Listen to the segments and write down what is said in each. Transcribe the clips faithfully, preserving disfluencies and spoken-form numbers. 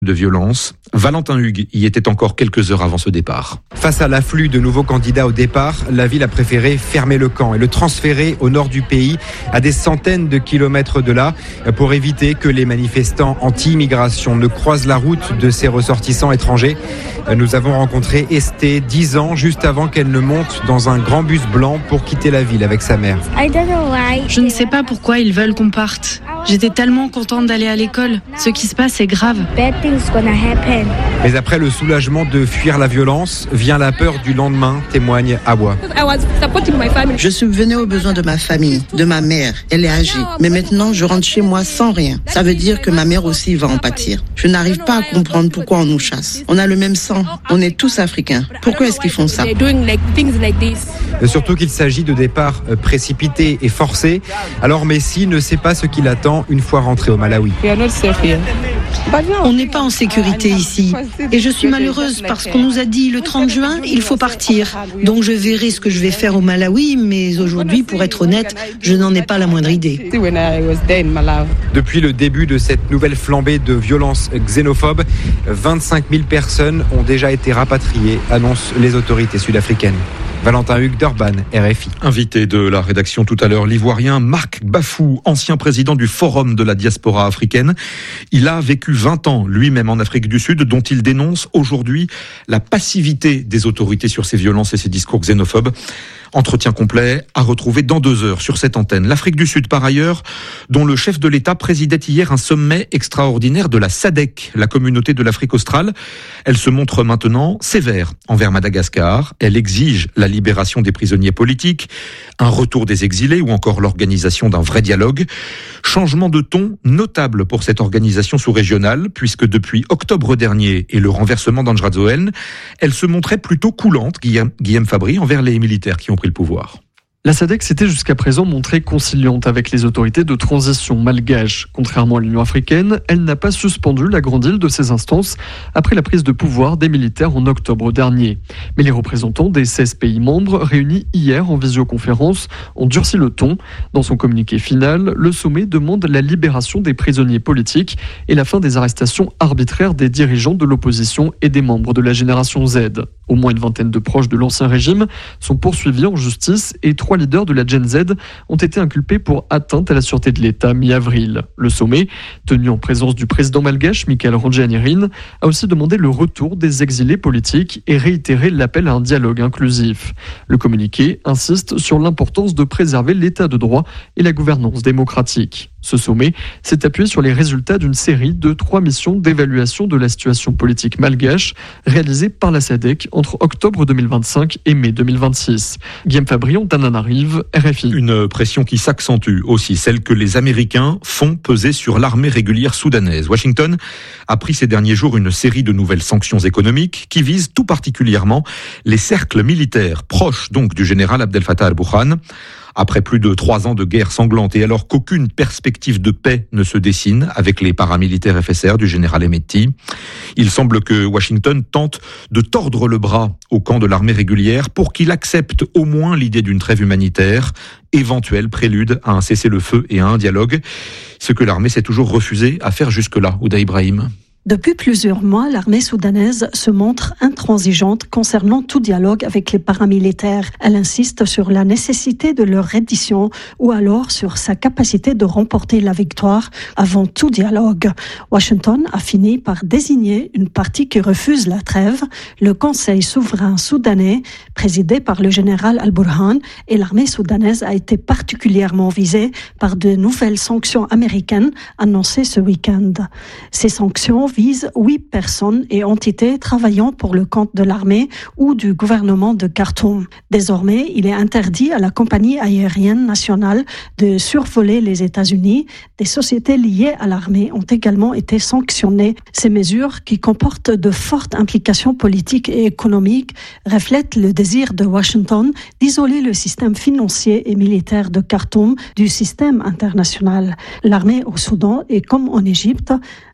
de violence. Valentin Hugues y était encore quelques heures avant ce départ. Face à l'afflux de nouveaux candidats au départ, la ville a préféré fermer le camp et le transférer au nord du pays, à des centaines de kilomètres de là, pour éviter que les manifestants anti-immigration ne croisent la route de ces ressortissants étrangers. Nous avons rencontré Esté, dix ans, juste avant qu'elle ne monte dans un grand bus blanc pour quitter la ville avec sa mère. Je ne sais pas pourquoi ils veulent qu'on parte. J'étais tellement contente d'aller à l'école. Ce qui se passe est grave. Mais après le soulagement de fuir la violence, vient la peur du lendemain, témoigne Awa. Je subvenais aux besoins de ma famille, de ma mère. Elle est âgée. Mais maintenant, je rentre chez moi sans rien. Ça veut dire que ma mère aussi va en pâtir. Je n'arrive pas à comprendre pourquoi on nous chasse. On a le même sang. On est tous africains. Pourquoi est-ce qu'ils font ça ? Surtout qu'il s'agit de départs précipités et forcés. Alors Messi ne sait pas ce qui l'attend une fois rentré au Malawi. On n'est pas en sécurité ici. Et je suis malheureuse parce qu'on nous a dit le trente juin, il faut partir. Donc je verrai ce que je vais faire au Malawi, mais aujourd'hui, pour être honnête, je n'en ai pas la moindre idée. Depuis le début de cette nouvelle flambée de violence xénophobe, vingt-cinq mille personnes ont déjà été rapatriées, annoncent les autorités sud-africaines. Valentin Hugues, Durban, R F I. Invité de la rédaction tout à l'heure, l'Ivoirien Marc Bafou, ancien président du Forum de la diaspora africaine. Il a vécu vingt ans lui-même en Afrique du Sud, dont il dénonce aujourd'hui la passivité des autorités sur ces violences et ces discours xénophobes. Entretien complet à retrouver dans deux heures sur cette antenne. L'Afrique du Sud, par ailleurs, dont le chef de l'État présidait hier un sommet extraordinaire de la S A D C, la communauté de l'Afrique australe. Elle se montre maintenant sévère envers Madagascar. Elle exige la libération des prisonniers politiques, un retour des exilés ou encore l'organisation d'un vrai dialogue. Changement de ton notable pour cette organisation sous-régionale, puisque depuis octobre dernier et le renversement d'Andra Zoen, elle se montrait plutôt coulante, Guillaume, Guillaume Fabry, envers les militaires qui ont pris le pouvoir. La S A D C s'était jusqu'à présent montrée conciliante avec les autorités de transition malgaches. Contrairement à l'Union africaine, elle n'a pas suspendu la grande île de ses instances après la prise de pouvoir des militaires en octobre dernier. Mais les représentants des seize pays membres réunis hier en visioconférence ont durci le ton. Dans son communiqué final, le sommet demande la libération des prisonniers politiques et la fin des arrestations arbitraires des dirigeants de l'opposition et des membres de la génération Z. Au moins une vingtaine de proches de l'ancien régime sont poursuivis en justice et trois leaders de la Gen Z ont été inculpés pour atteinte à la sûreté de l'État mi-avril. Le sommet, tenu en présence du président malgache Michael Randrianirina, a aussi demandé le retour des exilés politiques et réitéré l'appel à un dialogue inclusif. Le communiqué insiste sur l'importance de préserver l'État de droit et la gouvernance démocratique. Ce sommet s'est appuyé sur les résultats d'une série de trois missions d'évaluation de la situation politique malgache réalisées par la S A D C entre octobre deux mille vingt-cinq et mai deux mille vingt-six. Guillaume Fabry, Antananarive, R F I. Une pression qui s'accentue aussi, celle que les Américains font peser sur l'armée régulière soudanaise. Washington a pris ces derniers jours une série de nouvelles sanctions économiques qui visent tout particulièrement les cercles militaires proches donc du général Abdel Fattah al-Burhan. Après plus de trois ans de guerre sanglante et alors qu'aucune perspective de paix ne se dessine avec les paramilitaires F S R du général Hemeti, il semble que Washington tente de tordre le bras au camp de l'armée régulière pour qu'il accepte au moins l'idée d'une trêve humanitaire, éventuel prélude à un cessez-le-feu et à un dialogue, ce que l'armée s'est toujours refusé à faire jusque-là. Ouda Ibrahim. Depuis plusieurs mois, l'armée soudanaise se montre intransigeante concernant tout dialogue avec les paramilitaires. Elle insiste sur la nécessité de leur reddition ou alors sur sa capacité de remporter la victoire avant tout dialogue. Washington a fini par désigner une partie qui refuse la trêve, le Conseil souverain soudanais, présidé par le général al-Burhan, et l'armée soudanaise a été particulièrement visée par de nouvelles sanctions américaines annoncées ce week-end. Ces sanctions vise huit personnes et entités travaillant pour le compte de l'armée ou du gouvernement de Khartoum. Désormais, il est interdit à la compagnie aérienne nationale de survoler les États-Unis. Des sociétés liées à l'armée ont également été sanctionnées. Ces mesures, qui comportent de fortes implications politiques et économiques, reflètent le désir de Washington d'isoler le système financier et militaire de Khartoum du système international. L'armée au Soudan est, comme en Égypte,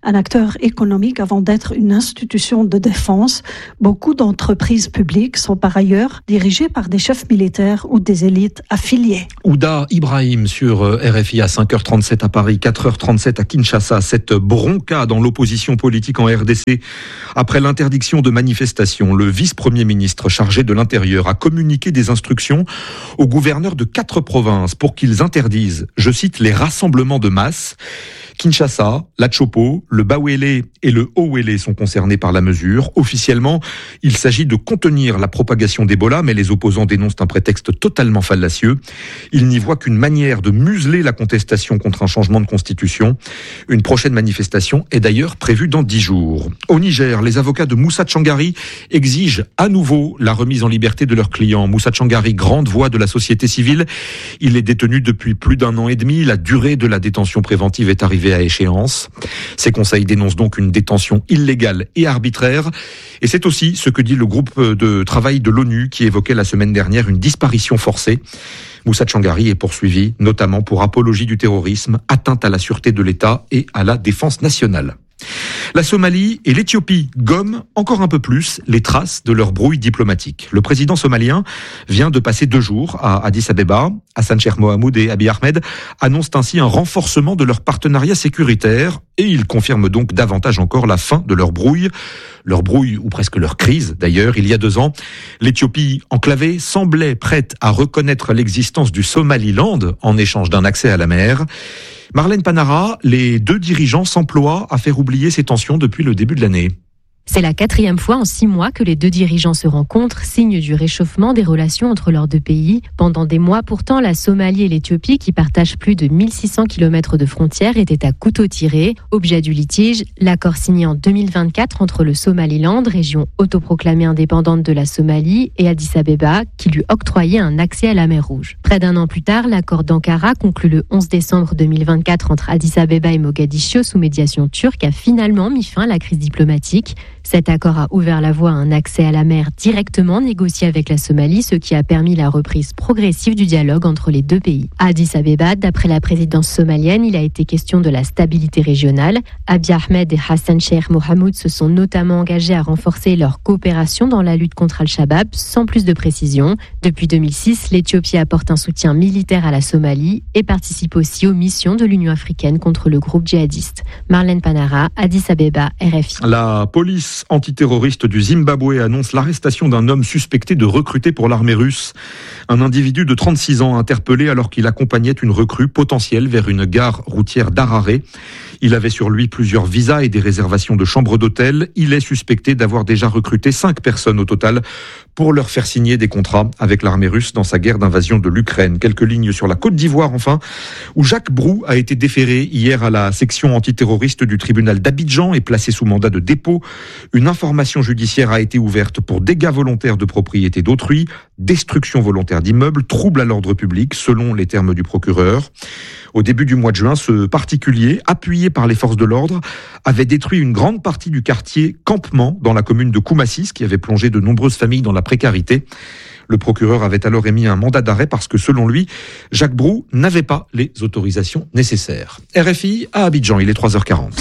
un acteur économique avant d'être une institution de défense. Beaucoup d'entreprises publiques sont par ailleurs dirigées par des chefs militaires ou des élites affiliées. Ouda Ibrahim sur R F I à cinq heures trente-sept à Paris, quatre heures trente-sept à Kinshasa. Cette bronca dans l'opposition politique en R D C. Après l'interdiction de manifestation, le vice-premier ministre chargé de l'Intérieur a communiqué des instructions aux gouverneurs de quatre provinces pour qu'ils interdisent, je cite, les rassemblements de masse. Kinshasa, la Chopo, le Bawele et le Owele sont concernés par la mesure. Officiellement, il s'agit de contenir la propagation d'Ebola, mais les opposants dénoncent un prétexte totalement fallacieux. Ils n'y voient qu'une manière de museler la contestation contre un changement de constitution. Une prochaine manifestation est d'ailleurs prévue dans dix jours. Au Niger, les avocats de Moussa Tchangari exigent à nouveau la remise en liberté de leur client. Moussa Tchangari, grande voix de la société civile, il est détenu depuis plus d'un an et demi. La durée de la détention préventive est arrivée à échéance. Ces conseils dénoncent donc une détention illégale et arbitraire. Et c'est aussi ce que dit le groupe de travail de l'ONU qui évoquait la semaine dernière une disparition forcée. Moussa Tchangari est poursuivi notamment pour apologie du terrorisme, atteinte à la sûreté de l'État et à la défense nationale. La Somalie et l'Éthiopie gomment encore un peu plus les traces de leur brouille diplomatique. Le président somalien vient de passer deux jours à Addis Abeba. Hassan Sheikh Mohamud et Abiy Ahmed annoncent ainsi un renforcement de leur partenariat sécuritaire et ils confirment donc davantage encore la fin de leur brouille. Leur brouille, ou presque leur crise d'ailleurs, il y a deux ans, l'Éthiopie enclavée semblait prête à reconnaître l'existence du Somaliland en échange d'un accès à la mer. Marlène Panara, les deux dirigeants s'emploient à faire oublier ces tensions depuis le début de l'année. C'est la quatrième fois en six mois que les deux dirigeants se rencontrent, signe du réchauffement des relations entre leurs deux pays. Pendant des mois pourtant, la Somalie et l'Éthiopie, qui partagent plus de mille six cents kilomètres de frontières, étaient à couteau tiré. Objet du litige, l'accord signé en deux mille vingt-quatre entre le Somaliland, région autoproclamée indépendante de la Somalie, et Addis Abeba, qui lui octroyait un accès à la mer Rouge. Près d'un an plus tard, l'accord d'Ankara, conclu le onze décembre deux mille vingt-quatre entre Addis Abeba et Mogadiscio sous médiation turque, a finalement mis fin à la crise diplomatique. Cet accord a ouvert la voie à un accès à la mer directement négocié avec la Somalie, ce qui a permis la reprise progressive du dialogue entre les deux pays. À Addis Abeba, d'après la présidence somalienne, il a été question de la stabilité régionale. Abiy Ahmed et Hassan Sheikh Mohamud se sont notamment engagés à renforcer leur coopération dans la lutte contre Al-Shabaab, sans plus de précision. Depuis deux mille six, l'Éthiopie apporte un soutien militaire à la Somalie et participe aussi aux missions de l'Union africaine contre le groupe djihadiste. Marlène Panara, Addis Abeba, R F I. La police antiterroriste du Zimbabwe annonce l'arrestation d'un homme suspecté de recruter pour l'armée russe. Un individu de trente-six ans interpellé alors qu'il accompagnait une recrue potentielle vers une gare routière d'Harare. Il avait sur lui plusieurs visas et des réservations de chambres d'hôtel. Il est suspecté d'avoir déjà recruté cinq personnes au total pour leur faire signer des contrats avec l'armée russe dans sa guerre d'invasion de l'Ukraine. Quelques lignes sur la Côte d'Ivoire enfin, où Jacques Brou a été déféré hier à la section antiterroriste du tribunal d'Abidjan et placé sous mandat de dépôt. Une information judiciaire a été ouverte pour dégâts volontaires de propriété d'autrui, destruction volontaire d'immeubles, trouble à l'ordre public, selon les termes du procureur. Au début du mois de juin, ce particulier, appuyé par les forces de l'ordre, avait détruit une grande partie du quartier Campement dans la commune de Koumassis, qui avait plongé de nombreuses familles dans la précarité. Le procureur avait alors émis un mandat d'arrêt parce que, selon lui, Jacques Brou n'avait pas les autorisations nécessaires. R F I à Abidjan, il est trois heures quarante.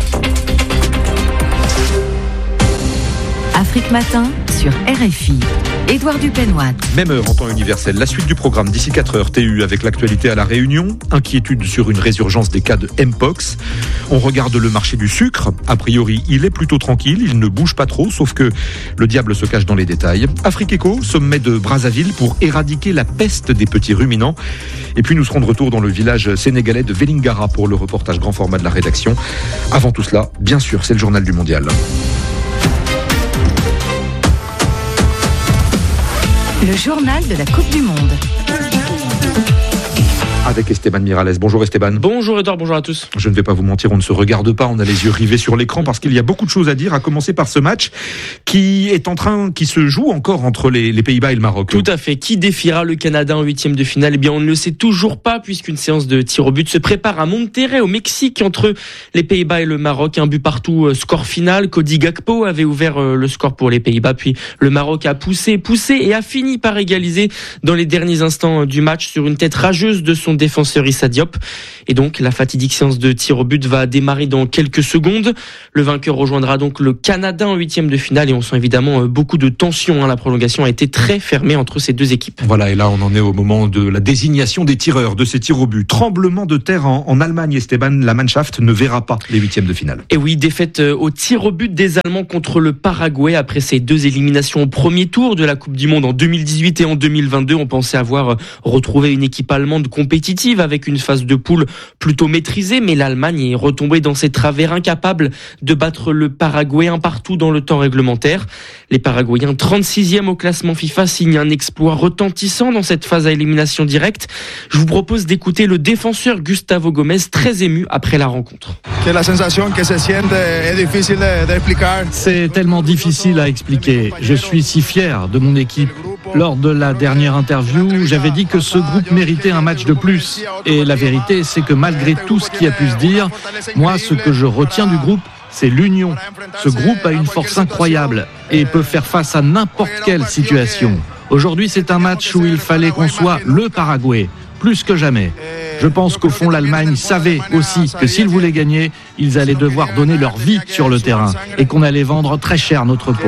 Afrique Matin sur R F I. Édouard Dupenoit. Même heure en temps universel. La suite du programme d'ici quatre heures T U avec l'actualité à La Réunion. Inquiétude sur une résurgence des cas de Mpox. On regarde le marché du sucre. A priori, il est plutôt tranquille. Il ne bouge pas trop, sauf que le diable se cache dans les détails. Afrique Éco, sommet de Brazzaville pour éradiquer la peste des petits ruminants. Et puis nous serons de retour dans le village sénégalais de Vélingara pour le reportage grand format de la rédaction. Avant tout cela, bien sûr, c'est le journal du mondial. Le journal de la Coupe du Monde. Avec Esteban Miralles. Bonjour Esteban. Bonjour Edouard, bonjour à tous. Je ne vais pas vous mentir, on ne se regarde pas, on a les yeux rivés sur l'écran parce qu'il y a beaucoup de choses à dire, à commencer par ce match qui est en train, qui se joue encore entre les, les Pays-Bas et le Maroc. Tout à fait. Qui défiera le Canada en huitième de finale? Eh bien, on ne le sait toujours pas puisqu'une séance de tir au but se prépare à Monterrey, au Mexique, entre les Pays-Bas et le Maroc. Un but partout, score final. Cody Gakpo avait ouvert le score pour les Pays-Bas, puis le Maroc a poussé, poussé et a fini par égaliser dans les derniers instants du match sur une tête rageuse de son son défenseur Issa Diop. Et donc, la fatidique séance de tir au but va démarrer dans quelques secondes. Le vainqueur rejoindra donc le Canada en huitième de finale et on sent évidemment beaucoup de tension. La prolongation a été très fermée entre ces deux équipes. Voilà, et là on en est au moment de la désignation des tireurs de ces tirs au but. Tremblement de terre en, en Allemagne. Esteban, la Mannschaft ne verra pas les huitièmes de finale. Et oui, défaite au tir au but des Allemands contre le Paraguay après ces deux éliminations au premier tour de la Coupe du Monde en deux mille dix-huit et en deux mille vingt-deux. On pensait avoir retrouvé une équipe allemande compétitive avec une phase de poule plutôt maîtrisée, mais l'Allemagne est retombée dans ses travers, incapable de battre le Paraguay un partout dans le temps réglementaire. Les Paraguayens, trente-sixième au classement FIFA, signent un exploit retentissant dans cette phase à élimination directe. Je vous propose d'écouter le défenseur Gustavo Gomez, très ému après la rencontre. C'est tellement difficile à expliquer. Je suis si fier de mon équipe. Lors de la dernière interview, j'avais dit que ce groupe méritait un match de plus. Et la vérité, c'est que malgré tout ce qui a pu se dire, moi, ce que je retiens du groupe, c'est l'union. Ce groupe a une force incroyable et peut faire face à n'importe quelle situation. Aujourd'hui, c'est un match où il fallait qu'on soit le Paraguay, plus que jamais. Je pense qu'au fond, l'Allemagne savait aussi que s'ils voulaient gagner, ils allaient devoir donner leur vie sur le terrain et qu'on allait vendre très cher notre peau.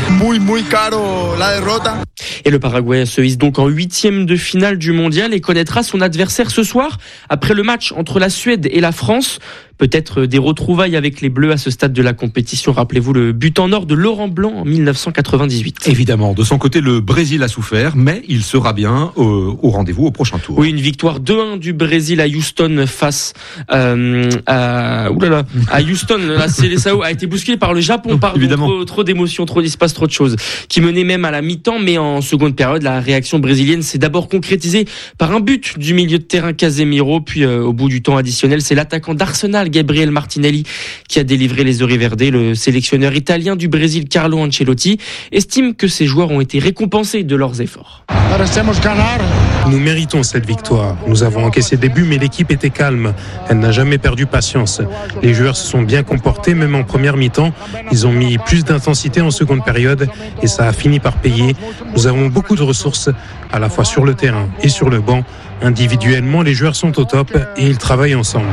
Et le Paraguay se hisse donc en huitième de finale du mondial et connaîtra son adversaire ce soir. Après le match entre la Suède et la France, peut-être des retrouvailles avec les Bleus à ce stade de la compétition. Rappelez-vous le but en or de Laurent Blanc en mille neuf cent quatre-vingt-dix-huit. Évidemment, de son côté, le Brésil a souffert, mais il sera bien au, au rendez-vous au prochain tour. Oui, une victoire deux un du Brésil à Houston face euh, à, oulala, à Houston. La Seleção a été bousculée par le Japon. Pardon, évidemment. Trop, trop d'émotions, trop, il se passe trop de choses. Qui menait même à la mi-temps, mais en seconde période, la réaction brésilienne s'est d'abord concrétisée par un but du milieu de terrain Casemiro, puis euh, au bout du temps additionnel, c'est l'attaquant d'Arsenal, Gabriel Martinelli, qui a délivré les Auriverde. Le sélectionneur italien du Brésil, Carlo Ancelotti, estime que ses joueurs ont été récompensés de leurs efforts. Nous méritons cette victoire. Nous avons encaissé des buts, mais l'équipe était calme. Elle n'a jamais perdu patience. Les joueurs se sont bien comportés, même en première mi-temps. Ils ont mis plus d'intensité en seconde période et ça a fini par payer. Nous avons beaucoup de ressources, à la fois sur le terrain et sur le banc. Individuellement, les joueurs sont au top et ils travaillent ensemble.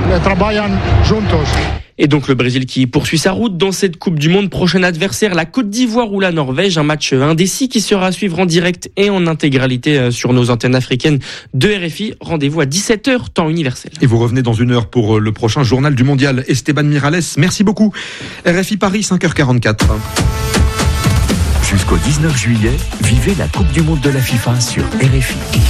Et donc le Brésil qui poursuit sa route dans cette Coupe du Monde. Prochain adversaire, la Côte d'Ivoire ou la Norvège. Un match indécis qui sera à suivre en direct et en intégralité sur nos antennes africaines de R F I. Rendez-vous à dix-sept heures, temps universel. Et vous revenez dans une heure pour le prochain journal du mondial. Esteban Miralles, merci beaucoup. R F I Paris, cinq heures quarante-quatre. Jusqu'au dix-neuf juillet, vivez la Coupe du Monde de la FIFA sur R F I.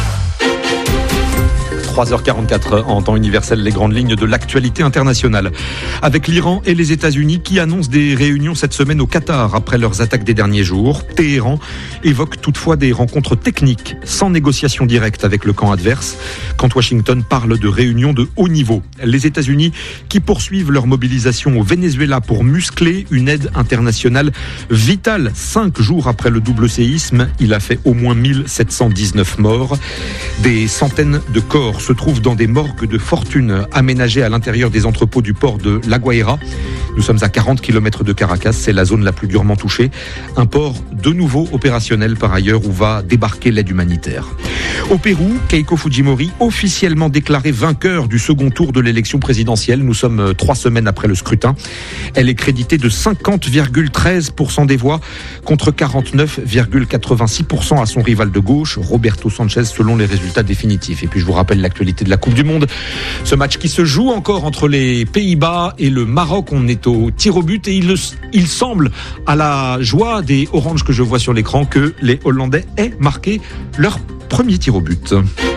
trois heures quarante-quatre en temps universel, les grandes lignes de l'actualité internationale. Avec l'Iran et les États-Unis qui annoncent des réunions cette semaine au Qatar après leurs attaques des derniers jours. Téhéran évoque toutefois des rencontres techniques sans négociation directe avec le camp adverse, quand Washington parle de réunions de haut niveau. Les États-Unis qui poursuivent leur mobilisation au Venezuela pour muscler une aide internationale vitale. Cinq jours après le double séisme, il a fait au moins mille sept cent dix-neuf morts. Des centaines de corps se trouvent dans des morgues de fortune aménagées à l'intérieur des entrepôts du port de La Guaira. Nous sommes à quarante kilomètres de Caracas, c'est la zone la plus durement touchée. Un port de nouveau opérationnel par ailleurs où va débarquer l'aide humanitaire. Au Pérou, Keiko Fujimori, officiellement déclarée vainqueur du second tour de l'élection présidentielle. Nous sommes trois semaines après le scrutin. Elle est créditée de cinquante virgule treize pour cent des voix contre quarante-neuf virgule quatre-vingt-six pour cent à son rival de gauche, Roberto Sanchez, selon les résultats définitifs. Et puis je vous rappelle l'actualité de la Coupe du Monde. Ce match qui se joue encore entre les Pays-Bas et le Maroc. On est au tir au but et il, il semble, à la joie des oranges que je vois sur l'écran, que les Hollandais aient marqué leur premier tir au but.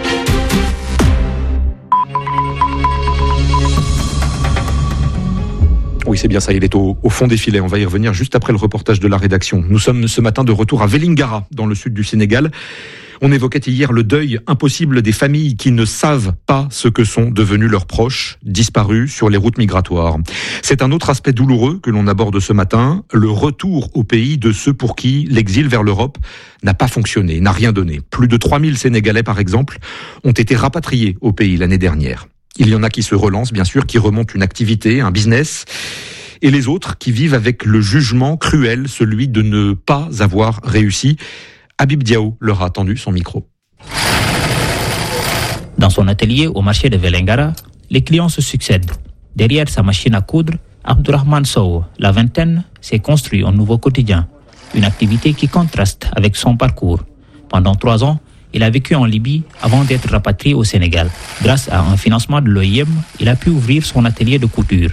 Oui, c'est bien ça, il est au, au fond des filets. On va y revenir juste après le reportage de la rédaction. Nous sommes ce matin de retour à Vélingara, dans le sud du Sénégal. On évoquait hier le deuil impossible des familles qui ne savent pas ce que sont devenus leurs proches, disparus sur les routes migratoires. C'est un autre aspect douloureux que l'on aborde ce matin, le retour au pays de ceux pour qui l'exil vers l'Europe n'a pas fonctionné, n'a rien donné. Plus de trois mille Sénégalais, par exemple, ont été rapatriés au pays l'année dernière. Il y en a qui se relancent, bien sûr, qui remontent une activité, un business, et les autres qui vivent avec le jugement cruel, celui de ne pas avoir réussi. Habib Diao leur a tendu son micro. Dans son atelier au marché de Vélingara, les clients se succèdent. Derrière sa machine à coudre, Abdourahmane Sow, la vingtaine, s'est construit un nouveau quotidien. Une activité qui contraste avec son parcours. Pendant trois ans, il a vécu en Libye avant d'être rapatrié au Sénégal. Grâce à un financement de l'O I M, il a pu ouvrir son atelier de couture.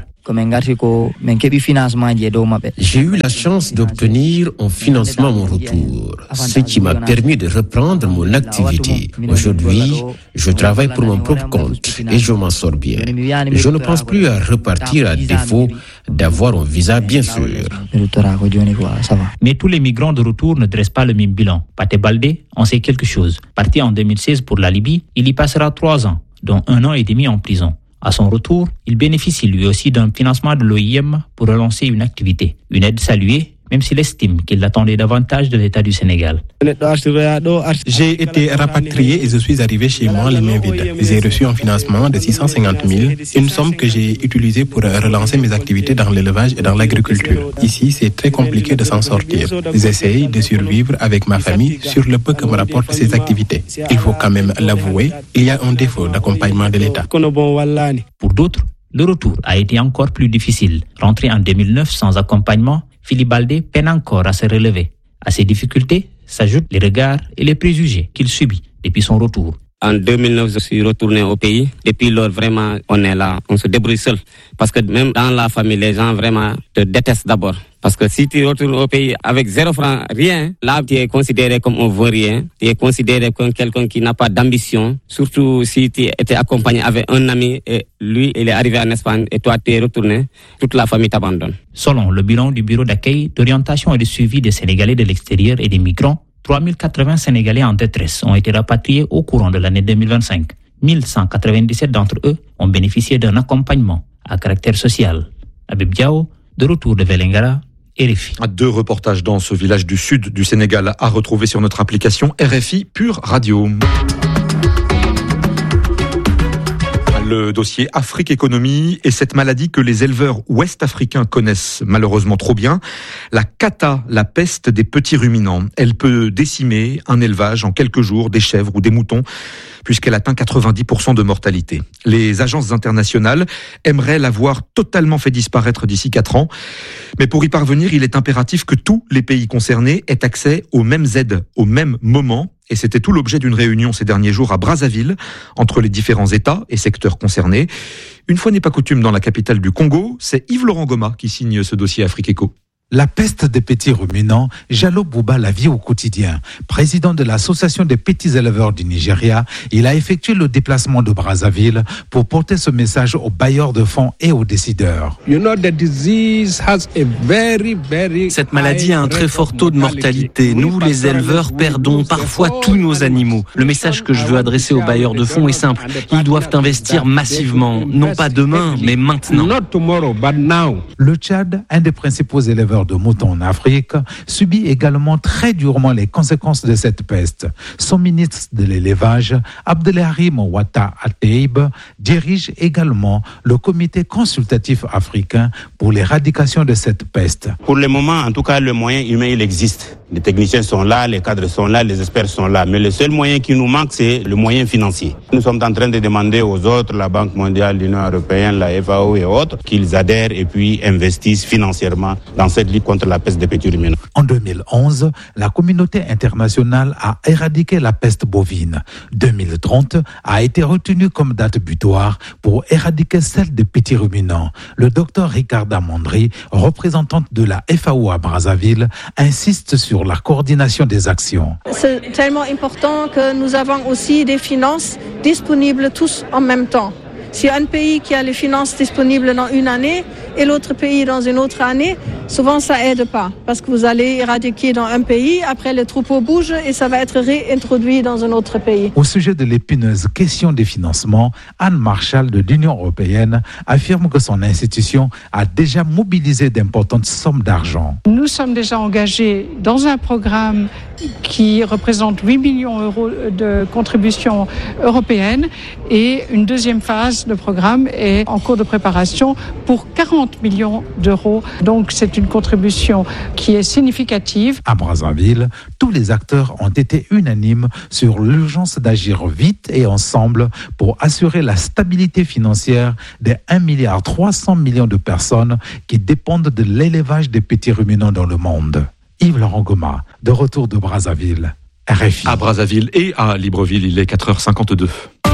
J'ai eu la chance d'obtenir un financement à mon retour, ce qui m'a permis de reprendre mon activité. Aujourd'hui, je travaille pour mon propre compte et je m'en sors bien. Je ne pense plus à repartir à défaut d'avoir un visa, bien sûr. Mais tous les migrants de retour ne dressent pas le même bilan. Pathé Baldé en sait quelque chose. Parti en deux mille seize pour la Libye, il y passera trois ans, dont un an et demi en prison. À son retour, il bénéficie lui aussi d'un financement de l'O I M pour relancer une activité. Une aide saluée, même s'il estime qu'il attendait davantage de l'État du Sénégal. J'ai été rapatrié et je suis arrivé chez moi les mains vides. J'ai reçu un financement de six cent cinquante mille, une somme que j'ai utilisée pour relancer mes activités dans l'élevage et dans l'agriculture. Ici, c'est très compliqué de s'en sortir. J'essaye de survivre avec ma famille sur le peu que me rapportent ces activités. Il faut quand même l'avouer, il y a un défaut d'accompagnement de l'État. Pour d'autres, le retour a été encore plus difficile. Rentré en deux mille neuf sans accompagnement, Philippe Baldé peine encore à se relever. À ces difficultés s'ajoutent les regards et les préjugés qu'il subit depuis son retour. En deux mille neuf, je suis retourné au pays. Depuis lors, vraiment, on est là, on se débrouille seul. Parce que même dans la famille, les gens vraiment te détestent d'abord. Parce que si tu retournes au pays avec zéro franc, rien, là, tu es considéré comme un vaurien. Tu es considéré comme quelqu'un qui n'a pas d'ambition. Surtout si tu étais accompagné avec un ami et lui, il est arrivé en Espagne et toi, tu es retourné. Toute la famille t'abandonne. Selon le bilan du bureau d'accueil, d'orientation et de suivi des Sénégalais de l'extérieur et des migrants, trois mille quatre-vingts Sénégalais en détresse ont été rapatriés au courant de l'année deux mille vingt-cinq. mille cent quatre-vingt-dix-sept d'entre eux ont bénéficié d'un accompagnement à caractère social. Habib Diao, de retour de Vélingara, R F I. Deux reportages dans ce village du sud du Sénégal à retrouver sur notre application R F I Pure Radio. Le dossier Afrique Économie et cette maladie que les éleveurs ouest-africains connaissent malheureusement trop bien, la cata, la peste des petits ruminants. Elle peut décimer un élevage en quelques jours, des chèvres ou des moutons, puisqu'elle atteint quatre-vingt-dix pour cent de mortalité. Les agences internationales aimeraient l'avoir totalement fait disparaître d'ici quatre ans. Mais pour y parvenir, il est impératif que tous les pays concernés aient accès aux mêmes aides, au même moment. Et c'était tout l'objet d'une réunion ces derniers jours à Brazzaville, entre les différents États et secteurs concernés. Une fois n'est pas coutume dans la capitale du Congo, c'est Yves-Laurent Goma qui signe ce dossier Afrique Éco. La peste des petits ruminants, Jallo Bouba la vit au quotidien. Président de l'association des petits éleveurs du Nigeria, il a effectué le déplacement de Brazzaville pour porter ce message aux bailleurs de fonds et aux décideurs. Cette maladie a un très fort taux de mortalité. Nous, les éleveurs, perdons parfois tous nos animaux. Le message que je veux adresser aux bailleurs de fonds est simple. Ils doivent investir massivement, non pas demain, mais maintenant. Le Tchad, un des principaux éleveurs de moutons en Afrique, subit également très durement les conséquences de cette peste. Son ministre de l'élevage, Abdelharim Ouatta Ateib, dirige également le comité consultatif africain pour l'éradication de cette peste. Pour le moment, en tout cas, le moyen humain, il existe. Les techniciens sont là, les cadres sont là, les experts sont là. Mais le seul moyen qui nous manque, c'est le moyen financier. Nous sommes en train de demander aux autres, la Banque mondiale, l'Union européenne, la F A O et autres, qu'ils adhèrent et puis investissent financièrement dans cette lutte contre la peste des petits ruminants. En deux mille onze, la communauté internationale a éradiqué la peste bovine. deux mille trente a été retenue comme date butoir pour éradiquer celle des petits ruminants. Le docteur Ricarda Mondri, représentante de la F A O à Brazzaville, insiste sur la coordination des actions. C'est tellement important que nous avons aussi des finances disponibles tous en même temps. Si un pays qui a les finances disponibles dans une année et l'autre pays dans une autre année, souvent ça aide pas. Parce que vous allez éradiquer dans un pays, après les troupeaux bougent et ça va être réintroduit dans un autre pays. Au sujet de l'épineuse question des financements, Anne Marshall de l'Union européenne affirme que son institution a déjà mobilisé d'importantes sommes d'argent. Nous sommes déjà engagés dans un programme qui représente huit millions d'euros de contributions européennes et une deuxième phase de programme est en cours de préparation pour quarante quarante millions d'euros. Donc c'est une contribution qui est significative. À Brazzaville, tous les acteurs ont été unanimes sur l'urgence d'agir vite et ensemble pour assurer la stabilité financière des un milliard trois cents millions de personnes qui dépendent de l'élevage des petits ruminants dans le monde. Yves-Laurent Goma, de retour de Brazzaville, R F I. À Brazzaville et à Libreville, il est quatre heures cinquante-deux.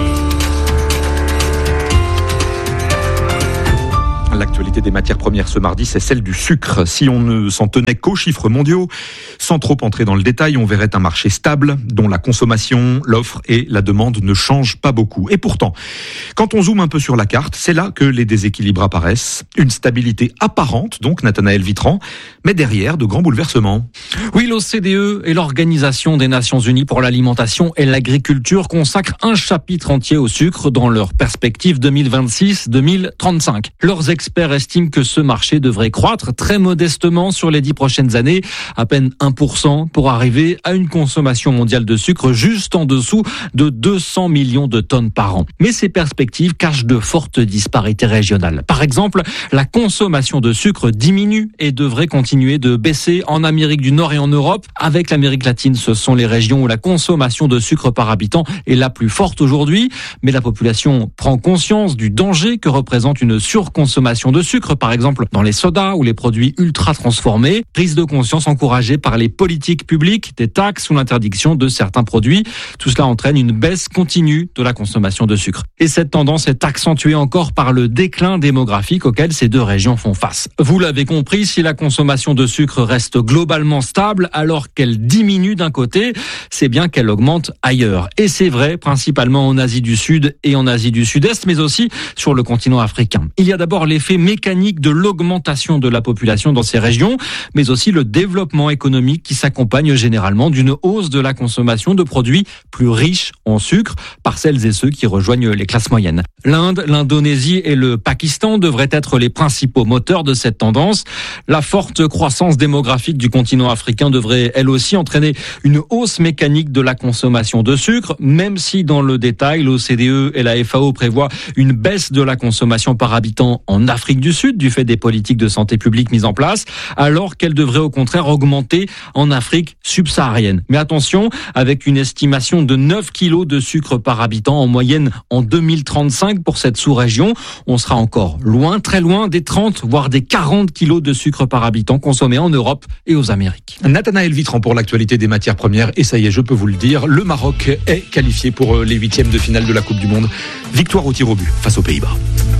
L'actualité des matières premières ce mardi, c'est celle du sucre. Si on ne s'en tenait qu'aux chiffres mondiaux, sans trop entrer dans le détail, on verrait un marché stable, dont la consommation, l'offre et la demande ne changent pas beaucoup. Et pourtant, quand on zoome un peu sur la carte, c'est là que les déséquilibres apparaissent. Une stabilité apparente, donc Nathanaël Vitran, mais derrière de grands bouleversements. Oui, l'O C D E et l'Organisation des Nations Unies pour l'alimentation et l'agriculture consacrent un chapitre entier au sucre dans leur perspective deux mille vingt-six deux mille trente-cinq. Leurs experts estiment que ce marché devrait croître très modestement sur les dix prochaines années, à peine un pour cent, pour arriver à une consommation mondiale de sucre juste en dessous de deux cents millions de tonnes par an. Mais ces perspectives cachent de fortes disparités régionales. Par exemple, la consommation de sucre diminue et devrait continuer de baisser en Amérique du Nord et en Europe. Avec l'Amérique latine, ce sont les régions où la consommation de sucre par habitant est la plus forte aujourd'hui. Mais la population prend conscience du danger que représente une surconsommation de sucre, par exemple dans les sodas ou les produits ultra transformés. Prise de conscience encouragée par les politiques publiques, des taxes ou l'interdiction de certains produits. Tout cela entraîne une baisse continue de la consommation de sucre. Et cette tendance est accentuée encore par le déclin démographique auquel ces deux régions font face. Vous l'avez compris, si la consommation de sucre reste globalement stable alors qu'elle diminue d'un côté, c'est bien qu'elle augmente ailleurs. Et c'est vrai principalement en Asie du Sud et en Asie du Sud-Est, mais aussi sur le continent africain. Il y a d'abord l'effet mécanique de l'augmentation de la population dans ces régions, mais aussi le développement économique qui s'accompagne généralement d'une hausse de la consommation de produits plus riches en sucre par celles et ceux qui rejoignent les classes moyennes. L'Inde, l'Indonésie et le Pakistan devraient être les principaux moteurs de cette tendance. La forte croissance démographique du continent africain devrait elle aussi entraîner une hausse mécanique de la consommation de sucre, même si dans le détail, l'O C D E et la F A O prévoient une baisse de la consommation par habitant en Afrique du Sud du fait des politiques de santé publique mises en place, alors qu'elle devrait au contraire augmenter en Afrique subsaharienne. Mais attention, avec une estimation de neuf kilos de sucre par habitant en moyenne en deux mille trente-cinq pour cette sous-région, on sera encore loin, très loin des trente voire des quarante kilos de sucre par habitant consommés en Europe et aux Amériques. Nathanaël Vitran pour l'actualité des matières premières. Et ça y est, je peux vous le dire, le Maroc est qualifié pour les huitièmes de finale de la Coupe du Monde. Victoire au tir au but face aux Pays-Bas.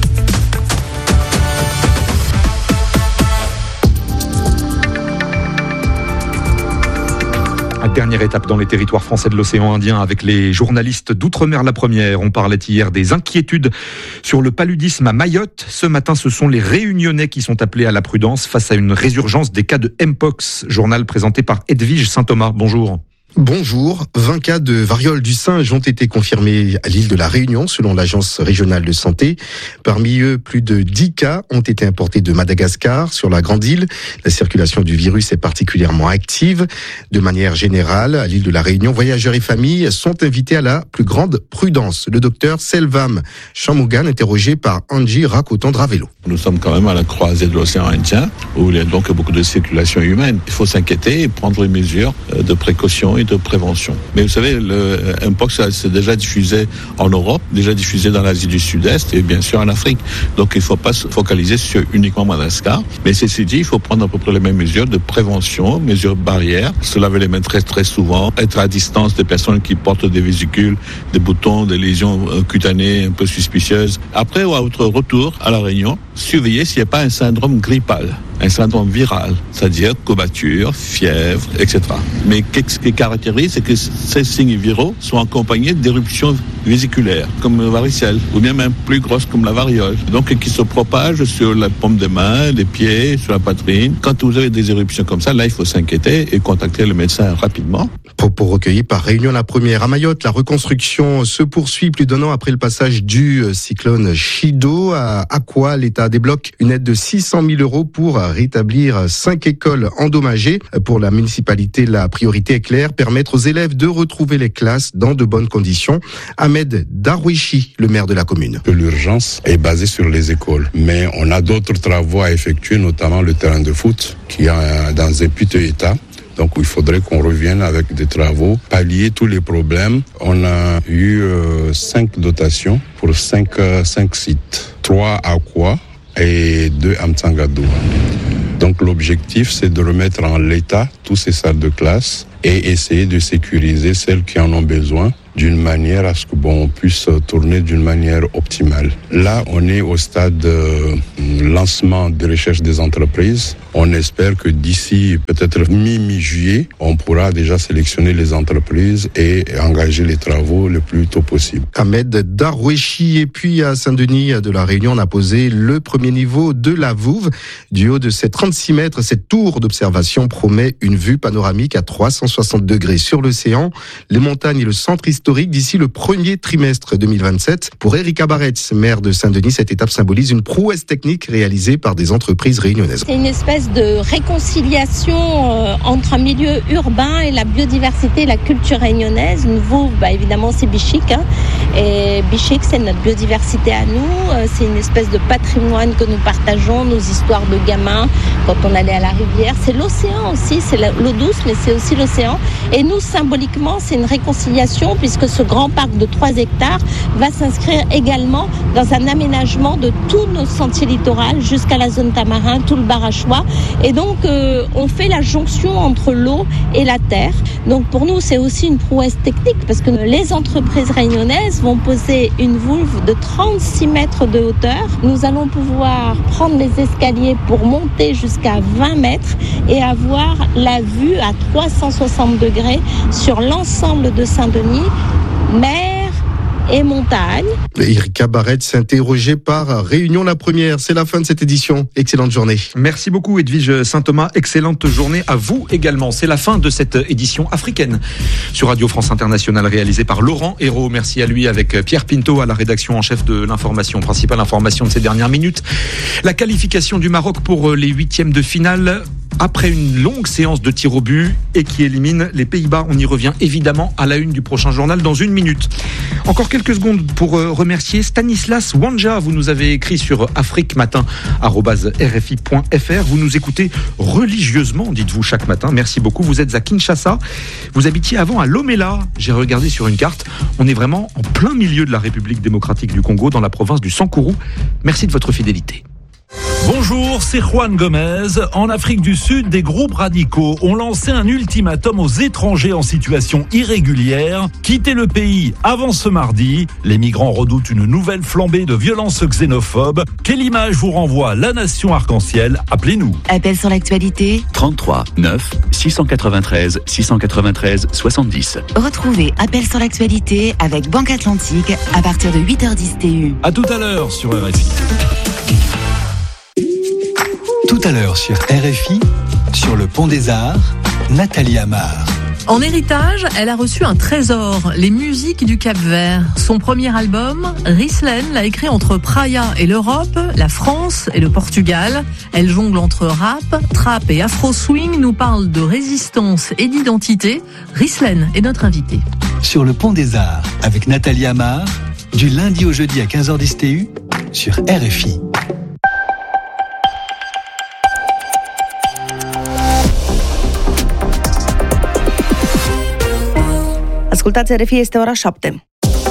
Dernière étape dans les territoires français de l'océan Indien avec les journalistes d'Outre-mer la première. On parlait hier des inquiétudes sur le paludisme à Mayotte. Ce matin, ce sont les Réunionnais qui sont appelés à la prudence face à une résurgence des cas de Mpox. Journal présenté par Edwige Saint-Thomas. Bonjour. Bonjour, vingt cas de variole du singe ont été confirmés à l'île de la Réunion selon l'agence régionale de santé. Parmi eux, plus de dix cas ont été importés de Madagascar sur la grande île. La circulation du virus est particulièrement active. De manière générale, à l'île de la Réunion, voyageurs et familles sont invités à la plus grande prudence. Le docteur Selvam Chamougan, interrogé par Angie Rakotandravelo. Nous sommes quand même à la croisée de l'océan Indien où il y a donc beaucoup de circulation humaine. Il faut s'inquiéter et prendre les mesures de précaution de prévention. Mais vous savez, le Mpox s'est déjà diffusé en Europe, déjà diffusé dans l'Asie du Sud-Est et bien sûr en Afrique. Donc il ne faut pas se focaliser sur uniquement Madagascar. Mais ceci dit, il faut prendre à peu près les mêmes mesures de prévention, mesures barrières, se laver les mains très très souvent, être à distance des personnes qui portent des vésicules, des boutons, des lésions cutanées un peu suspicieuses. Après, à votre retour à la Réunion, surveillez s'il n'y a pas un syndrome grippal, un syndrome viral, c'est-à-dire courbature, fièvre, et cetera. Mais qu'est-ce qui caractérise, c'est que ces signes viraux sont accompagnés d'éruptions vésiculaires, comme la varicelle, ou bien même plus grosses comme la variole, donc qui se propagent sur la paume des mains, des pieds, sur la poitrine. Quand vous avez des éruptions comme ça, là, il faut s'inquiéter et contacter le médecin rapidement. Propos recueillis par Réunion la première. À Mayotte, la reconstruction se poursuit plus d'un an après le passage du cyclone Chido. À Aqua, l'État débloque une aide de six cent mille euros pour rétablir cinq écoles endommagées. Pour la municipalité, la priorité est claire, permettre aux élèves de retrouver les classes dans de bonnes conditions. Ahmed Darwishi, le maire de la commune. L'urgence est basée sur les écoles, mais on a d'autres travaux à effectuer, notamment le terrain de foot qui est dans un piteux état. Donc il faudrait qu'on revienne avec des travaux, pallier tous les problèmes. On a eu euh, cinq dotations pour cinq, euh, cinq sites. Trois à Kwa et deux à Mtsangadou. Donc l'objectif, c'est de remettre en l'état tous ces salles de classe et essayer de sécuriser celles qui en ont besoin d'une manière à ce que bon, on puisse tourner d'une manière optimale. Là, on est au stade de lancement de recherche des entreprises. On espère que d'ici peut-être mi-mi-juillet, on pourra déjà sélectionner les entreprises et engager les travaux le plus tôt possible. Ahmed Darwishi. Et puis à Saint-Denis de la Réunion, on a posé le premier niveau de la Vouve. Du haut de ses trente-six mètres, cette tour d'observation promet une vue panoramique à trois cent soixante degrés sur l'océan, les montagnes et le centre historique d'ici le premier trimestre deux mille vingt-sept. Pour Erika Barretz, maire de Saint-Denis, cette étape symbolise une prouesse technique réalisée par des entreprises réunionnaises. C'est une espèce de réconciliation euh, entre un milieu urbain et la biodiversité et la culture réunionnaise. Une Vouve, bah, évidemment, c'est Bichic. Hein. Et Bichic, c'est notre biodiversité à nous. Euh, c'est une espèce de patrimoine que nous partageons, nos histoires de gamins quand on allait à la rivière. C'est l'océan aussi, c'est l'eau douce, mais c'est aussi l'océan. Et nous, symboliquement, c'est une réconciliation puisque ce grand parc de trois hectares va s'inscrire également dans un aménagement de tous nos sentiers littoraux jusqu'à la zone tamarin, tout le Barachois. Et donc, euh, on fait la jonction entre l'eau et la terre. Donc, pour nous, c'est aussi une prouesse technique parce que les entreprises réunionnaises vont poser une Vouve de trente-six mètres de hauteur. Nous allons pouvoir prendre les escaliers pour monter jusqu'à vingt mètres et avoir la vue à trois cent soixante degrés sur l'ensemble de Saint-Denis, mer et montagne. Erika Barretz s'interrogeait par Réunion la première. C'est la fin de cette édition. Excellente journée. Merci beaucoup Edwige Saint-Thomas. Excellente journée à vous également. C'est la fin de cette édition africaine sur Radio France Internationale réalisée par Laurent Hérault. Merci à lui avec Pierre Pinto à la rédaction en chef de l'information, principale information de ces dernières minutes. La qualification du Maroc pour les huitièmes de finale après une longue séance de tir au but et qui élimine les Pays-Bas. On y revient évidemment à la une du prochain journal dans une minute. Encore quelques secondes pour remercier Stanislas Wanja. Vous nous avez écrit sur afriquematin arobase r f i point f r. Vous nous écoutez religieusement, dites-vous, chaque matin. Merci beaucoup. Vous êtes à Kinshasa. Vous habitiez avant à Lomela. J'ai regardé sur une carte. On est vraiment en plein milieu de la République démocratique du Congo, dans la province du Sankourou. Merci de votre fidélité. Bonjour, c'est Juan Gomez. En Afrique du Sud, des groupes radicaux ont lancé un ultimatum aux étrangers en situation irrégulière. Quittez le pays avant ce mardi. Les migrants redoutent une nouvelle flambée de violences xénophobes. Quelle image vous renvoie la nation arc-en-ciel? Appelez-nous. Appel sur l'actualité. trente-trois neuf six cent quatre-vingt-treize six cent quatre-vingt-treize soixante-dix. Retrouvez Appel sur l'actualité avec Banque Atlantique à partir de huit heures dix T U. À tout à l'heure sur R F I. Tout à l'heure sur R F I, sur le Pont des Arts, Nathalie Amar. En héritage, elle a reçu un trésor, les musiques du Cap-Vert. Son premier album, Rislen, l'a écrit entre Praia et l'Europe, la France et le Portugal. Elle jongle entre rap, trap et afro-swing, nous parle de résistance et d'identité. Rislen est notre invitée. Sur le Pont des Arts, avec Nathalie Amar, du lundi au jeudi à quinze heures dix T U, sur R F I. Ascultați R F I, este ora șapte.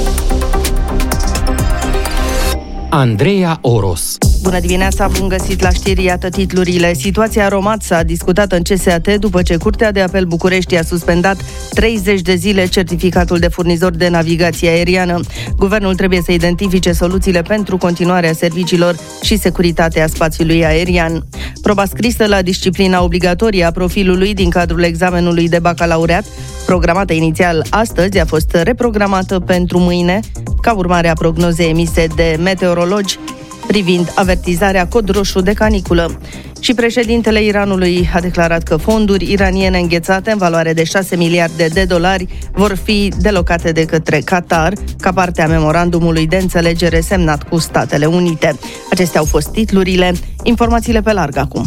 Andreea Oros. Bună dimineața, bun găsit la știri, iată titlurile. Situația Romat s-a discutat în C S A T după ce Curtea de Apel București a suspendat treizeci de zile certificatul de furnizor de navigație aeriană. Guvernul trebuie să identifice soluțiile pentru continuarea serviciilor și securitatea spațiului aerian. Proba scrisă la disciplina obligatorie a profilului din cadrul examenului de bacalaureat, programată inițial astăzi, a fost reprogramată pentru mâine, ca urmare a prognozei emise de meteorologi privind avertizarea cod roșu de caniculă. Și președintele Iranului a declarat că fonduri iraniene înghețate în valoare de șase miliarde de dolari vor fi delocate de către Qatar ca parte a memorandumului de înțelegere semnat cu Statele Unite. Acestea au fost titlurile. Informațiile pe larg acum.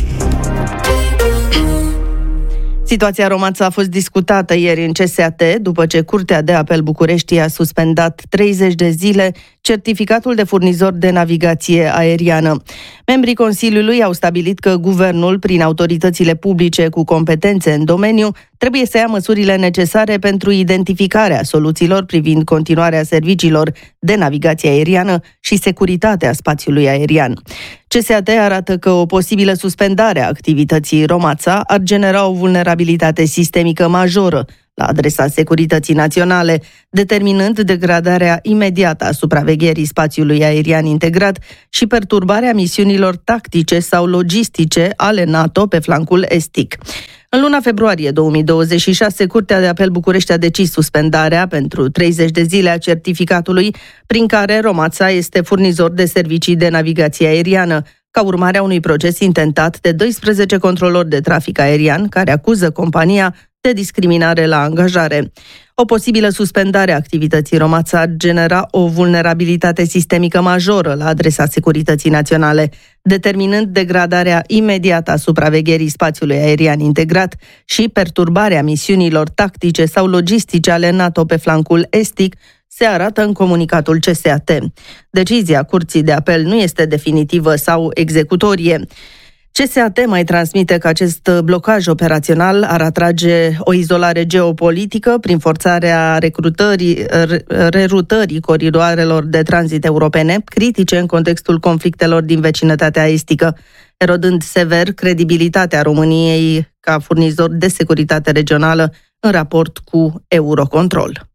Situația romanță a fost discutată ieri în C S A T după ce Curtea de Apel București a suspendat treizeci de zile certificatul de furnizor de navigație aeriană. Membrii Consiliului au stabilit că guvernul, prin autoritățile publice cu competențe în domeniu, trebuie să ia măsurile necesare pentru identificarea soluțiilor privind continuarea serviciilor de navigație aeriană și securitatea spațiului aerian. C S A T arată că o posibilă suspendare a activității Romața ar genera o vulnerabilitate sistemică majoră la adresa securității naționale, determinând degradarea imediată a supravegherii spațiului aerian integrat și perturbarea misiunilor tactice sau logistice ale NATO pe flancul estic. În luna februarie două mii douăzeci și șase, Curtea de Apel București a decis suspendarea pentru treizeci de zile a certificatului prin care Romața este furnizor de servicii de navigație aeriană, ca urmare a unui proces intentat de doisprezece controlori de trafic aerian care acuză compania de discriminare la angajare. O posibilă suspendare a activității Romața ar genera o vulnerabilitate sistemică majoră la adresa securității naționale, determinând degradarea imediată a supravegherii spațiului aerian integrat și perturbarea misiunilor tactice sau logistice ale NATO pe flancul estic, se arată în comunicatul C S A T. Decizia Curții de Apel nu este definitivă sau executorie. C S A T mai transmite că acest blocaj operațional ar atrage o izolare geopolitică prin forțarea recrutării, rerutării coridoarelor de tranzit europene, critice în contextul conflictelor din vecinătatea estică, erodând sever credibilitatea României ca furnizor de securitate regională în raport cu Eurocontrol.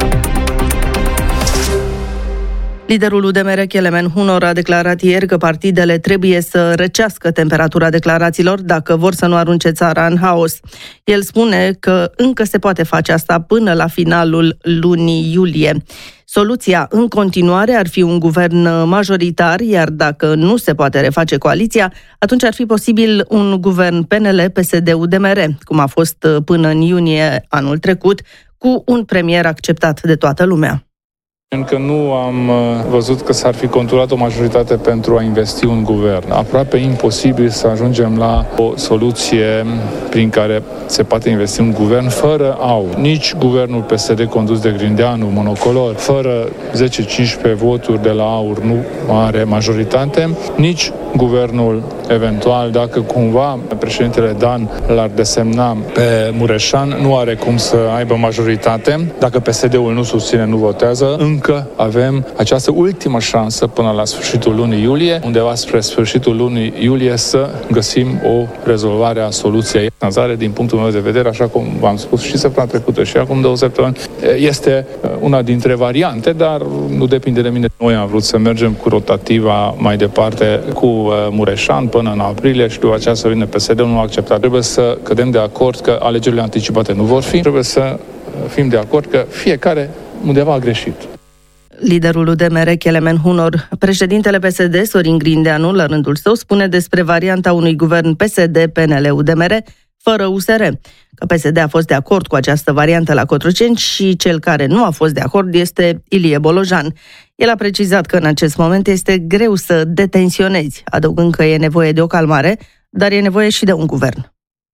Liderul U D M R, Kelemen Hunor, a declarat ieri că partidele trebuie să răcească temperatura declarațiilor dacă vor să nu arunce țara în haos. El spune că încă se poate face asta până la finalul lunii iulie. Soluția în continuare ar fi un guvern majoritar, iar dacă nu se poate reface coaliția, atunci ar fi posibil un guvern P N L P S D U D M R, cum a fost până în iunie anul trecut, cu un premier acceptat de toată lumea. Încă nu am văzut că s-ar fi conturat o majoritate pentru a investi un guvern. Aproape imposibil să ajungem la o soluție prin care se poate investi un guvern fără AUR. Nici guvernul P S D condus de Grindeanu, monocolor, fără zece cincisprezece voturi de la AUR nu are majoritate, nici guvernul eventual, dacă cumva președintele Dan l-ar desemna pe Mureșan, nu are cum să aibă majoritate. Dacă P S D-ul nu susține, nu votează, încă avem această ultimă șansă până la sfârșitul lunii iulie, undeva spre sfârșitul lunii iulie, să găsim o rezolvare a soluției. Nazare, din punctul meu de vedere, așa cum v-am spus și săptămâna trecută și acum două săptămâni, este una dintre variante, dar nu depinde de mine. Noi am vrut să mergem cu rotativa mai departe cu Mureșan până în aprilie și după aceea să vină P S D-ul, nu a acceptat. Trebuie să cădem de acord că alegerile anticipate nu vor fi. Trebuie să fim de acord că fiecare undeva a greșit. Liderul U D M R, Kelemen Hunor. Președintele P S D, Sorin Grindeanu, la rândul său, spune despre varianta unui guvern P S D P N L U D M R fără U S R, că P S D a fost de acord cu această variantă la Cotroceni și cel care nu a fost de acord este Ilie Bolojan. El a precizat că în acest moment este greu să detensionezi, adăugând că e nevoie de o calmare, dar e nevoie și de un guvern.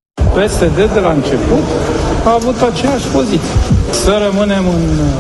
P S D de la început a avut aceeași poziție. Să rămânem în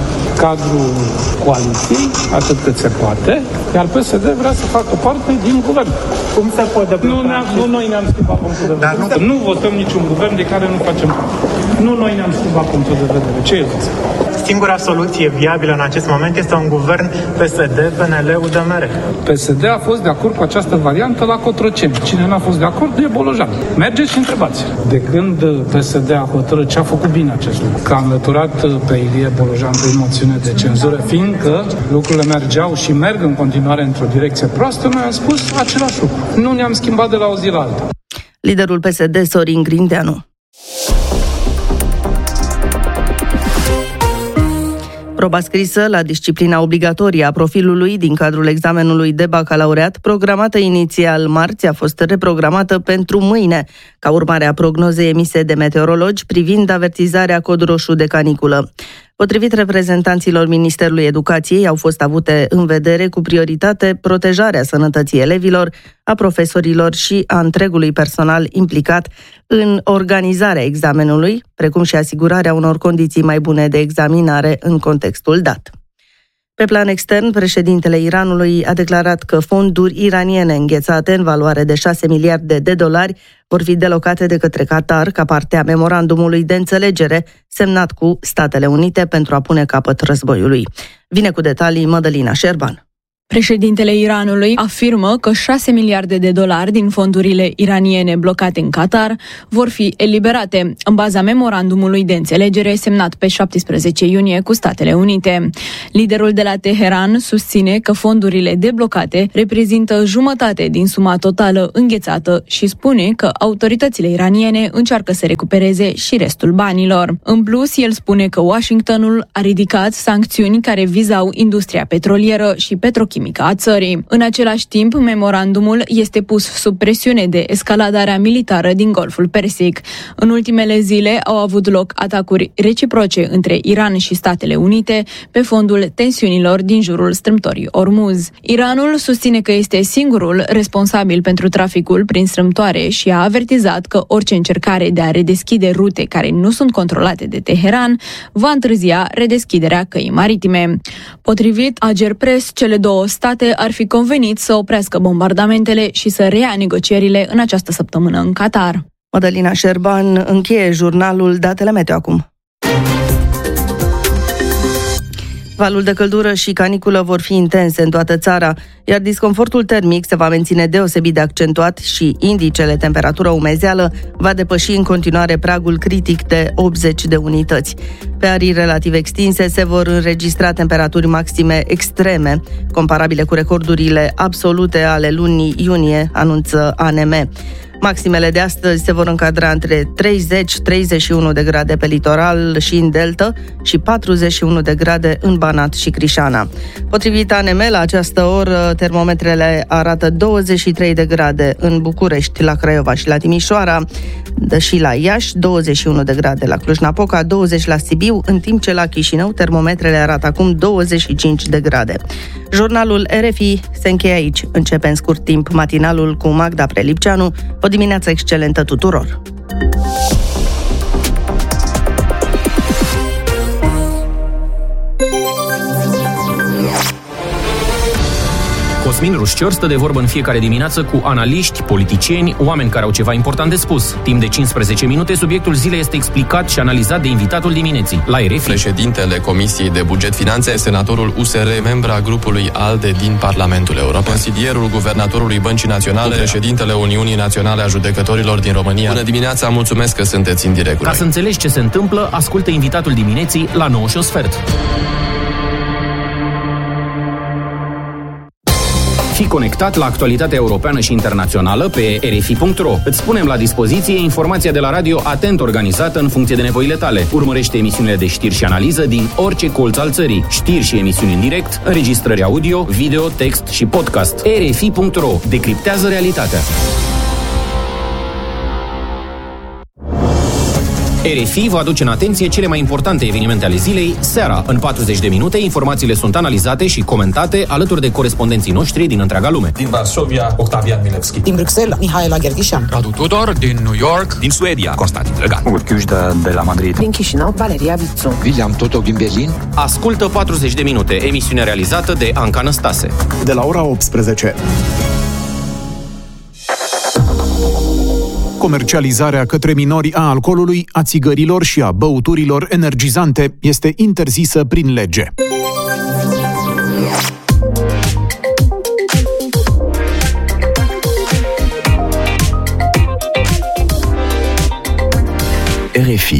cadrul coaliției, atât cât se poate, iar P S D vrea să facă parte din guvern. Cum se poate nu, nu noi ne-am schimbat punctul de vedere. Nu... nu votăm niciun guvern de care nu facem parte. Nu noi ne-am schimbat punctul de vedere. Ce e? Singura soluție viabilă în acest moment este un guvern P S D P N L U D M R. P S D a fost de acord cu această variantă la Cotroceni. Cine n-a fost de acord e Bolojan. Mergeți și întrebați. De când P S D a hotărât, ce a făcut bine acest lucru? Că a înlăturat pe Ilie Bolojan prin moțiune de cenzură, fiindcă lucrurile mergeau și merg în continuare într-o direcție proastă, noi am spus același lucru. Nu ne-am schimbat de la o zi la alta. Liderul P S D, Sorin Grindeanu. Proba scrisă la disciplina obligatorie a profilului din cadrul examenului de bacalaureat, programată inițial marți, a fost reprogramată pentru mâine, ca urmare a prognozei emise de meteorologi privind avertizarea cod roșu de caniculă. Potrivit reprezentanților Ministerului Educației, au fost avute în vedere cu prioritate protejarea sănătății elevilor, a profesorilor și a întregului personal implicat în organizarea examenului, precum și asigurarea unor condiții mai bune de examinare în contextul dat. Pe plan extern, președintele Iranului a declarat că fonduri iraniene înghețate în valoare de șase miliarde de dolari vor fi delocate de către Qatar ca parte a memorandumului de înțelegere semnat cu Statele Unite pentru a pune capăt războiului. Vine cu detalii Mădălina Șerban. Președintele Iranului afirmă că șase miliarde de dolari din fondurile iraniene blocate în Qatar vor fi eliberate, în baza memorandumului de înțelegere semnat pe șaptesprezece iunie cu Statele Unite. Liderul de la Teheran susține că fondurile deblocate reprezintă jumătate din suma totală înghețată și spune că autoritățile iraniene încearcă să recupereze și restul banilor. În plus, el spune că Washingtonul a ridicat sancțiuni care vizau industria petrolieră și petrochimică a țării. În același timp, memorandumul este pus sub presiune de escaladarea militară din Golful Persic. În ultimele zile au avut loc atacuri reciproce între Iran și Statele Unite pe fondul tensiunilor din jurul strâmtorii Ormuz. Iranul susține că este singurul responsabil pentru traficul prin strâmtoare și a avertizat că orice încercare de a redeschide rute care nu sunt controlate de Teheran va întârzia redeschiderea căii maritime. Potrivit Agerpres, cele două state ar fi convenit să oprească bombardamentele și să reia negocierile în această săptămână în Qatar. Mădălina Șerban încheie jurnalul Datele Meteo acum. Valul de căldură și caniculă vor fi intense în toată țara, iar disconfortul termic se va menține deosebit de accentuat și indicele temperatură-umezeală va depăși în continuare pragul critic de optzeci de unități. Pe arii relativ extinse se vor înregistra temperaturi maxime extreme, comparabile cu recordurile absolute ale lunii iunie, anunță A N M. Maximele de astăzi se vor încadra între treizeci - treizeci și unu de grade pe litoral și în delta și patruzeci și unu de grade în Banat și Crișana. Potrivit A N M, la această oră termometrele arată douăzeci și trei de grade în București, la Craiova și la Timișoara, și la Iași, douăzeci și unu de grade la Cluj-Napoca, douăzeci la Sibiu, în timp ce la Chișinău termometrele arată acum douăzeci și cinci de grade. Jurnalul R F I se încheie aici. Începe în scurt timp matinalul cu Magda Prelipceanu. O dimineață excelentă tuturor! Cosmin Rușcior stă de vorbă în fiecare dimineață cu analiști, politicieni, oameni care au ceva important de spus. Timp de cincisprezece minute, subiectul zilei este explicat și analizat de invitatul dimineții, la R F I. Președintele Comisiei de Buget Finanțe, senatorul U S R, membra grupului ALDE din Parlamentul European, consilierul guvernatorului Băncii Naționale, președintele Uniunii Naționale a Judecătorilor din România. Bună dimineața, mulțumesc că sunteți în direct. Ca să înțelegi ce se întâmplă, ascultă invitatul dimineții la nouă și un sfert. Fii conectat la actualitatea europeană și internațională pe r f i punct r o. Îți punem la dispoziție informația de la radio atent organizată în funcție de nevoile tale. Urmărește emisiunile de știri și analiză din orice colț al țării. Știri și emisiuni în direct, înregistrări audio, video, text și podcast. r f i punct r o. Decriptează realitatea. R F I vă aduce în atenție cele mai importante evenimente ale zilei, seara. În patruzeci de minute, informațiile sunt analizate și comentate alături de corespondenții noștri din întreaga lume. Din Varsovia, Octavian Milevski. Din Bruxelles, Mihaela Gherghișan. Radu Tudor, din New York. Din Suedia, Constantin Drăgan. Urchiușda de la Madrid. Din Chișinău, Valeria Vițu. William Totov din Berlin. Ascultă patruzeci de minute, emisiune realizată de Anca Năstase. De la ora optsprezece. Comercializarea către minori a alcoolului, a țigărilor și a băuturilor energizante este interzisă prin lege.